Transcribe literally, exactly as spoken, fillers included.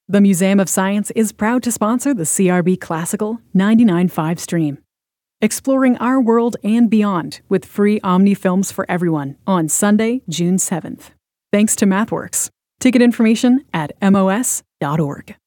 The Museum of Science is proud to sponsor the C R B Classical ninety-nine point five stream. Exploring our world and beyond with free Omni films for everyone on Sunday, June seventh. Thanks to MathWorks. Ticket information at M O S dot org.